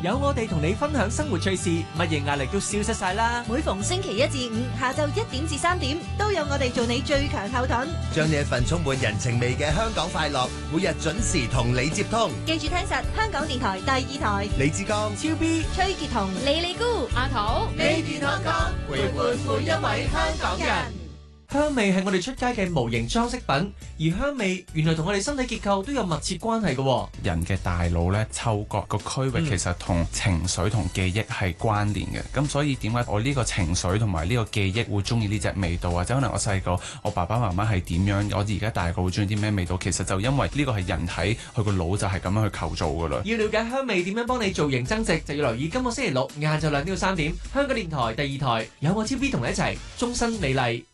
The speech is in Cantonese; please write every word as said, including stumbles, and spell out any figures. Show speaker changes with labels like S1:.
S1: 有我哋同你分享生活趣事，乜嘢壓力都消失晒啦。
S2: 每逢星期一至五下晝一點至三點，都有我哋做你最強後盾，
S3: 將呢一份充滿人情味嘅香港快樂，每日準時同你接通。
S2: 記住聽實香港電台第二台，
S3: 李志剛、
S1: 超 B、
S2: 崔潔彤、
S4: 李利姑、阿桃，
S1: 你健康康，陪伴每一位香港人。香味係我哋出街嘅無形裝飾品，而香味原來同我哋身體結構都有密切關係嘅。
S5: 人嘅大腦咧，嗅覺個區域其實同情緒同記憶係關聯嘅。咁、嗯、所以點解我呢個情緒同埋呢個記憶會中意呢隻味道，或者可能我細個我爸爸媽媽係點樣，我而家大個會中意啲咩味道？其實就因為呢個係人體佢個腦就係咁樣去構造噶啦。
S1: 要了解香味點樣幫你造型增值，就要留意今個星期六晏晝兩點到三點，香港電台第二台有我超 B 同你一齊終身美麗。